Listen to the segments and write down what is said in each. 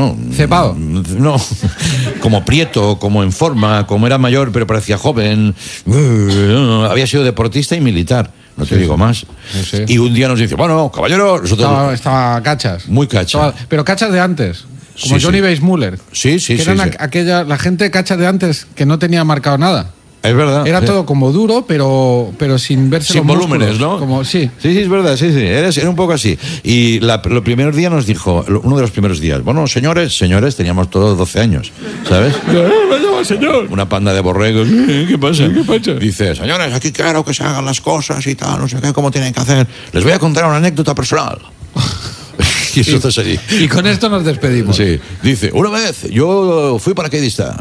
bueno... ¿Cepao? No, como prieto, como en forma, como era mayor pero parecía joven. Había sido deportista y militar, no te digo más. Sí. Y un día nos dice, bueno, caballero, nosotros... Estaba cachas. Muy cacha. Pero cachas de antes, como Sí, Johnny sí. Weissmuller. Sí, sí, que sí. eran sí. la gente cacha de antes que no tenía marcado nada. Es verdad. Era sí. todo como duro, pero sin verse Sin los volúmenes, músculos. ¿no? Como, sí. Sí, es verdad, sí. Era un poco así. Y los primeros días nos dijo, uno de los primeros días, bueno, señores, teníamos todos 12 años, ¿sabes? señor. Una panda de borregos. ¿Qué pasa? ¿Qué pasa? Dice, señores, aquí quiero que se hagan las cosas y tal, no sé qué, cómo tienen que hacer. Les voy a contar una anécdota personal. Y eso es allí. Y con esto nos despedimos. Sí. Dice, una vez yo fui paracaidista.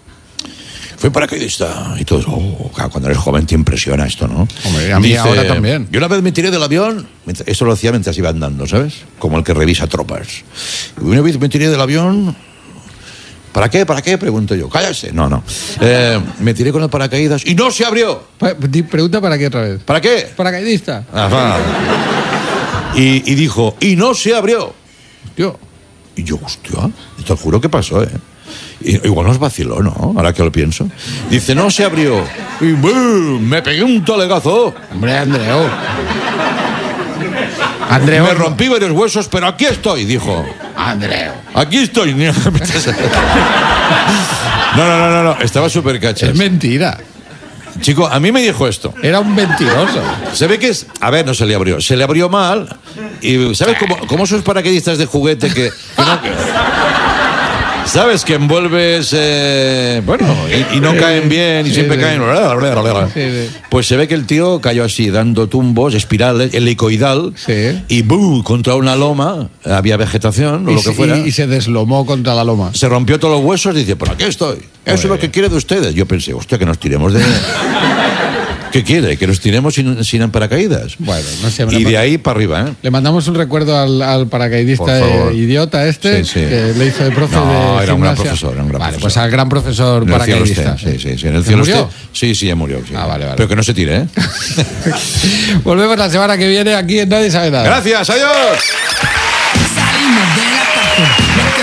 Y todos, claro, cuando eres joven te impresiona esto, ¿no? Hombre, a mí ahora también. Yo una vez me tiré del avión, eso lo hacía mientras iba andando, ¿sabes? Como el que revisa tropas. Y una vez me tiré del avión... ¿Para qué? Pregunto yo. Cállate. No. Me tiré con el paracaídas y no se abrió. Pregunta para qué otra vez. ¿Para qué? Paracaidista. Ajá. Y dijo, y no se abrió. Tío. Y yo, hostia, te juro que pasó, Igual nos vaciló, ¿no? Ahora que lo pienso. Dice, no se abrió. Y ¡boom! Me pegué un talegazo. Hombre, Andreu. Me rompí varios huesos, pero aquí estoy, dijo. Andreu. Aquí estoy. No. Estaba súper cachas. Es mentira. Chico, a mí me dijo esto. Era un mentiroso. Se ve que es... A ver, no se le abrió. Se le abrió mal. Y ¿sabes cómo esos paracaidistas de juguete que ¿sabes? Que envuelves... y no caen bien y siempre caen... Sí. Pues se ve que el tío cayó así, dando tumbos, espirales, helicoidal, y ¡bum! Contra una loma, había vegetación o lo que fuera. Y se deslomó contra la loma. Se rompió todos los huesos y dice, por aquí estoy. Eso es lo que quiere de ustedes. Yo pensé, hostia, que nos tiremos de... ¿Qué quiere? ¿Que nos tiremos sin paracaídas? Bueno, no sé. Y de ahí para arriba, ¿eh? Le mandamos un recuerdo al paracaidista idiota Sí. que le hizo de profe de No, era un gran gimnasia. profesor. Vale, pues al gran profesor En el cielo paracaidista. esté, sí. En el cielo murió? esté. Sí, ya murió. Sí. Vale. Pero que no se tire, ¿eh? Volvemos la semana que viene aquí en Nadie Sabe Nada. Gracias, adiós. Salimos de la cárcel.